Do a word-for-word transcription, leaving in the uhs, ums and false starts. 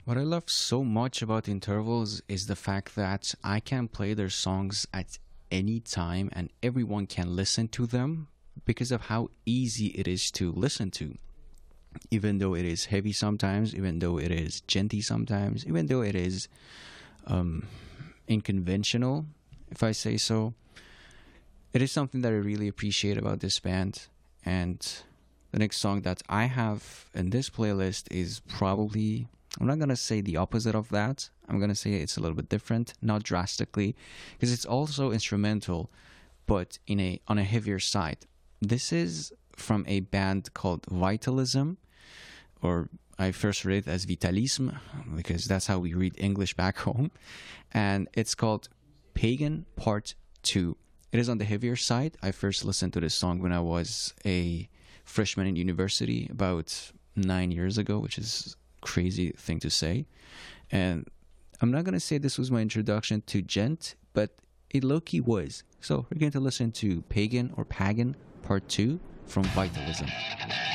What I love so much about Intervals is the fact that I can play their songs at any time and everyone can listen to them because of how easy it is to listen to. Even though it is heavy sometimes, even though it is genty sometimes, even though it is um, unconventional, if I say so, it is something that I really appreciate about this band. And the next song that I have in this playlist is probably, I'm not gonna say the opposite of that. I'm gonna say it's a little bit different, not drastically, because it's also instrumental, but in a on a heavier side. This is from a band called Vitalism, or I first read it as Vitalisme because that's how we read English back home, and it's called Pagan Part Two. It is on the heavier side. I first listened to this song when I was a freshman in university about nine years ago, which is a crazy thing to say. And I'm not going to say this was my introduction to Gent, but it low-key was. So we're going to listen to Pagan or Pagan Part two from Vitalism.